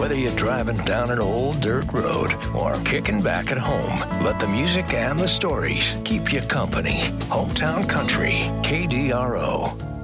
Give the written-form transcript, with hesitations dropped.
Whether you're driving down an old dirt road or kicking back at home, let the music and the stories keep you company. Hometown Country, KDRO.